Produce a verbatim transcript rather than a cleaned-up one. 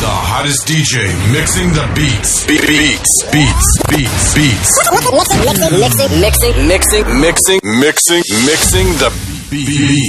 The hottest D J mixing the beats. Be- beats. Beats. Beats. Beats. Mixing, mixing, mixing, mixing, Mixing. Mixing. Mixing the beats.